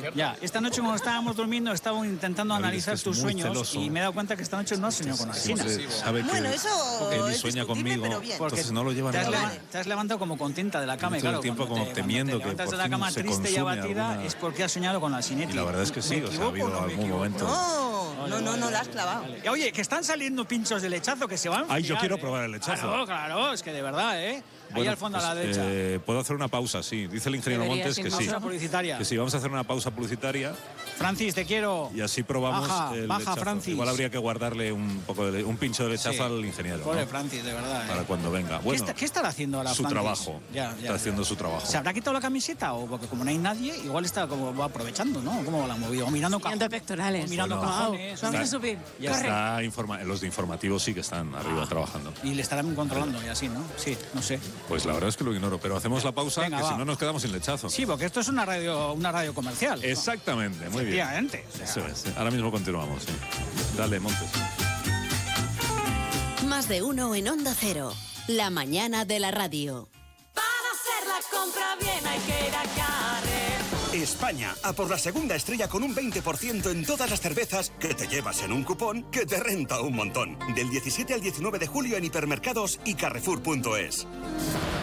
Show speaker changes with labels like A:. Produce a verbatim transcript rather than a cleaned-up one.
A: Ya, esta noche cuando estábamos durmiendo estaba intentando
B: David,
A: analizar
B: es que
A: tus
B: es muy
A: sueños
B: celoso.
A: y me he dado cuenta que esta noche no has soñado con Alsina.
B: Sí, sabe que,
C: Bueno, eso
B: que ni
C: es
B: sueña
C: discutible,
B: conmigo,
C: pero bien.
B: entonces no lo lleva
A: te has,
B: nada.
A: leva- te has levantado como contenta de la cama.
B: Y
A: Y
B: todo el
A: claro,
B: tiempo
A: cuando
B: como
A: te-
B: temiendo
A: cuando te
B: que
A: levantas
B: por
A: de la
B: fin
A: cama
B: se
A: triste y
B: consume
A: abatida
B: alguna-
A: es porque has soñado con la Sinetti.
B: Y la verdad es que sí,
A: ¿Me
B: o sea, ha
A: equivoco
B: habido
A: o no me
B: algún
A: equivoco?
B: momento.
C: No, no, no, no la has clavado.
A: Vale. Oye, que están saliendo pinchos de lechazo que se van. a
B: Ay, yo
A: enfriar,
B: quiero
A: ¿eh?
B: probar el lechazo.
A: Claro, claro, es que de verdad, ¿eh? Ahí
B: Bueno,
A: al fondo
B: pues,
A: a la derecha.
B: eh, puedo hacer una pausa, sí. Dice el ingeniero
D: Debería,
B: Montes
D: sin
B: que sí.
A: Pausa publicitaria.
B: Que sí, vamos a hacer una pausa publicitaria
A: Francis, te quiero.
B: y así probamos
A: Baja,
B: el
A: baja,
B: lechazo.
A: Francis.
B: Igual habría que guardarle un poco de un pincho de lechazo
A: Sí.
B: al ingeniero,
A: Pobre
B: ¿no?
A: Francis, de verdad. ¿eh?
B: Para cuando venga. Bueno,
A: ¿Qué, está- qué estará haciendo ahora
B: su
A: Francis?
B: trabajo.
A: Ya, ya,
B: está
A: ya.
B: haciendo su trabajo.
A: ¿Se habrá quitado la camiseta o porque como no hay nadie, igual está como va aprovechando, ¿no? ¿Cómo la ha movido? O mirando
D: Mirando
A: cajones.
D: pectorales.
A: O mirando
B: Bueno.
A: cajones.
D: Vamos a
B: Está-
D: subir.
A: Ya
D: Corre.
B: Está informa- los de informativos sí que están arriba trabajando.
A: Y le estarán controlando y así, ¿no? Sí, no sé.
B: Pues la verdad es que lo ignoro, pero hacemos la pausa,
A: Venga,
B: que
A: va.
B: si no nos quedamos sin lechazo.
A: Sí, porque esto es una radio, una radio comercial. ¿no?
B: Exactamente, muy bien.
A: Efectivamente. O sea,
B: Eso es. Ahora mismo continuamos, sí. Dale, Montes.
E: Más de uno en Onda Cero. La mañana de la radio.
F: Para hacer la compra bien hay que ir a Carrer.
G: España, a por la segunda estrella con un veinte por ciento en todas las cervezas que te llevas en un cupón que te renta un montón. Del diecisiete al diecinueve de julio en hipermercados y carrefour punto es.